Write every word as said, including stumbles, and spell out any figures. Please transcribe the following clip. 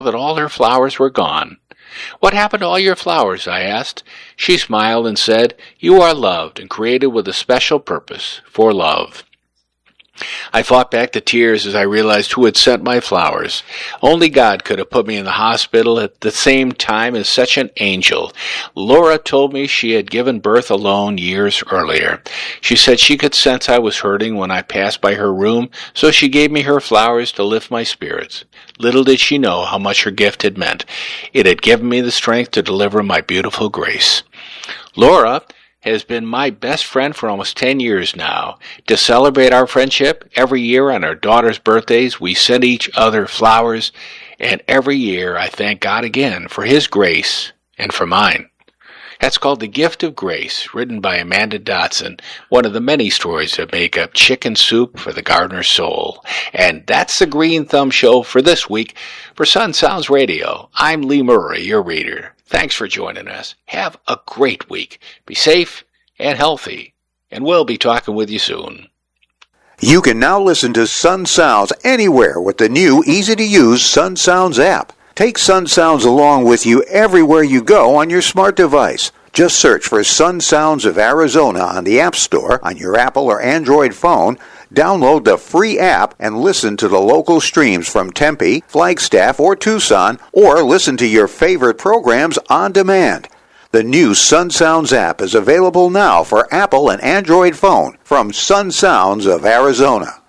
that all her flowers were gone. "What happened to all your flowers?" I asked. She smiled and said, "You are loved and created with a special purpose, for love." I fought back the tears as I realized who had sent my flowers. Only God could have put me in the hospital at the same time as such an angel. Laura told me she had given birth alone years earlier. She said she could sense I was hurting when I passed by her room, so she gave me her flowers to lift my spirits. Little did she know how much her gift had meant. It had given me the strength to deliver my beautiful Grace. Laura has been my best friend for almost ten years now. To celebrate our friendship, every year on our daughter's birthdays, we send each other flowers, and every year I thank God again for His grace and for mine. That's called The Gift of Grace, written by Amanda Dotson, one of the many stories that make up Chicken Soup for the Gardener's Soul. And that's the Green Thumb Show for this week. For Sun Sounds Radio, I'm Lee Murray, your reader. Thanks for joining us. Have a great week. Be safe and healthy, and we'll be talking with you soon. You can now listen to Sun Sounds anywhere with the new, easy-to-use Sun Sounds app. Take Sun Sounds along with you everywhere you go on your smart device. Just search for Sun Sounds of Arizona on the App Store on your Apple or Android phone. Download the free app and listen to the local streams from Tempe, Flagstaff, or Tucson, or listen to your favorite programs on demand. The new Sun Sounds app is available now for Apple and Android phone from Sun Sounds of Arizona.